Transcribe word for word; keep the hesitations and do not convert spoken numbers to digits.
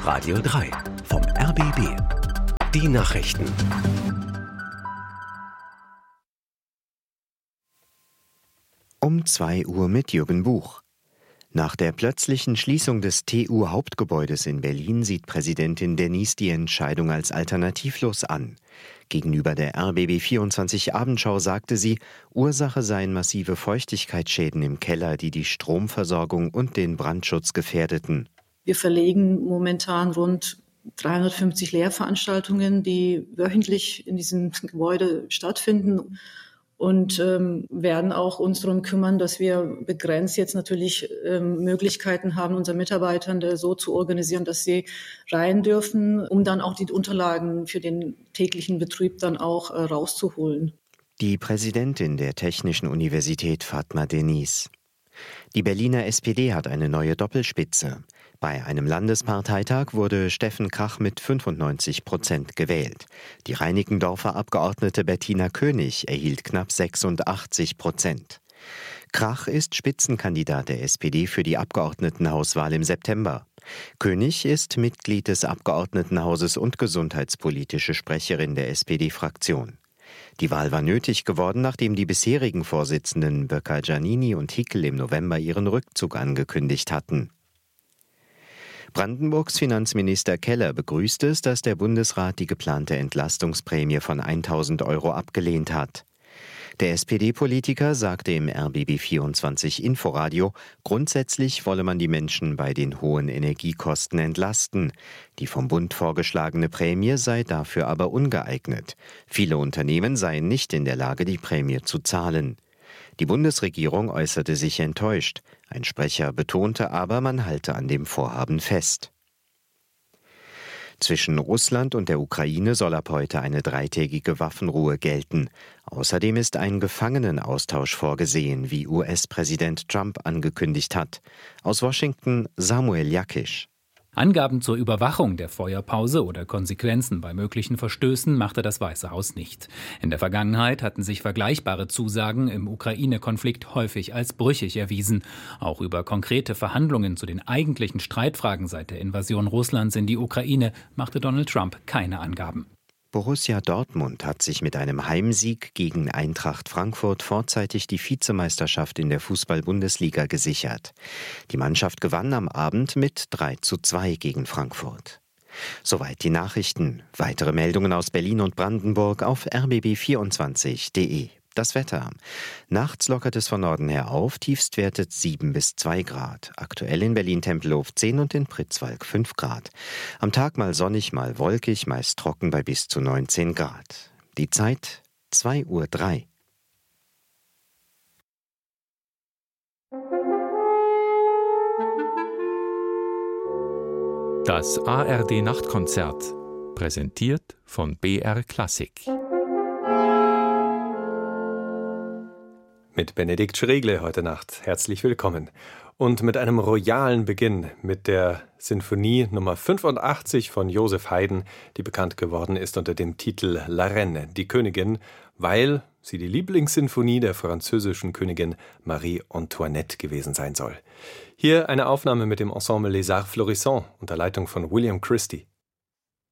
Radio drei vom R B B. Die Nachrichten. Um zwei Uhr mit Jürgen Buch. Nach der plötzlichen Schließung des T U-Hauptgebäudes in Berlin sieht Präsidentin Denise die Entscheidung als alternativlos an. Gegenüber der R B B vierundzwanzig Abendschau sagte sie, Ursache seien massive Feuchtigkeitsschäden im Keller, die die Stromversorgung und den Brandschutz gefährdeten. Wir verlegen momentan rund dreihundertfünfzig Lehrveranstaltungen, die wöchentlich in diesem Gebäude stattfinden. Und ähm, werden auch uns darum kümmern, dass wir begrenzt jetzt natürlich ähm, Möglichkeiten haben, unseren Mitarbeitern so zu organisieren, dass sie rein dürfen, um dann auch die Unterlagen für den täglichen Betrieb dann auch äh, rauszuholen. Die Präsidentin der Technischen Universität Fatma Deniz. Die Berliner S P D hat eine neue Doppelspitze. Bei einem Landesparteitag wurde Steffen Krach mit fünfundneunzig Prozent gewählt. Die Reinickendorfer Abgeordnete Bettina König erhielt knapp sechsundachtzig Prozent. Krach ist Spitzenkandidat der S P D für die Abgeordnetenhauswahl im September. König ist Mitglied des Abgeordnetenhauses und gesundheitspolitische Sprecherin der S P D-Fraktion. Die Wahl war nötig geworden, nachdem die bisherigen Vorsitzenden Böcker Giannini und Hickel im November ihren Rückzug angekündigt hatten. Brandenburgs Finanzminister Keller begrüßt es, dass der Bundesrat die geplante Entlastungsprämie von tausend Euro abgelehnt hat. Der S P D-Politiker sagte im R B B vierundzwanzig Inforadio, grundsätzlich wolle man die Menschen bei den hohen Energiekosten entlasten. Die vom Bund vorgeschlagene Prämie sei dafür aber ungeeignet. Viele Unternehmen seien nicht in der Lage, die Prämie zu zahlen. Die Bundesregierung äußerte sich enttäuscht. Ein Sprecher betonte aber, man halte an dem Vorhaben fest. Zwischen Russland und der Ukraine soll ab heute eine dreitägige Waffenruhe gelten. Außerdem ist ein Gefangenenaustausch vorgesehen, wie U S-Präsident Trump angekündigt hat. Aus Washington Samuel Jakisch. Angaben zur Überwachung der Feuerpause oder Konsequenzen bei möglichen Verstößen machte das Weiße Haus nicht. In der Vergangenheit hatten sich vergleichbare Zusagen im Ukraine-Konflikt häufig als brüchig erwiesen. Auch über konkrete Verhandlungen zu den eigentlichen Streitfragen seit der Invasion Russlands in die Ukraine machte Donald Trump keine Angaben. Borussia Dortmund hat sich mit einem Heimsieg gegen Eintracht Frankfurt vorzeitig die Vizemeisterschaft in der Fußball-Bundesliga gesichert. Die Mannschaft gewann am Abend mit drei zu zwei gegen Frankfurt. Soweit die Nachrichten. Weitere Meldungen aus Berlin und Brandenburg auf r b b vierundzwanzig punkt d e. Das Wetter. Nachts lockert es von Norden her auf, Tiefstwerte sieben bis zwei Grad. Aktuell in Berlin-Tempelhof zehn und in Pritzwalk fünf Grad. Am Tag mal sonnig, mal wolkig, meist trocken bei bis zu neunzehn Grad. Die Zeit zwei Uhr drei. Das A R D-Nachtkonzert, präsentiert von B R Klassik. Mit Benedikt Schregle heute Nacht. Herzlich willkommen. Und mit einem royalen Beginn mit der Sinfonie Nummer fünfundachtzig von Joseph Haydn, die bekannt geworden ist unter dem Titel La Reine, die Königin, weil sie die Lieblingssinfonie der französischen Königin Marie Antoinette gewesen sein soll. Hier eine Aufnahme mit dem Ensemble Les Arts Florissants unter Leitung von William Christie.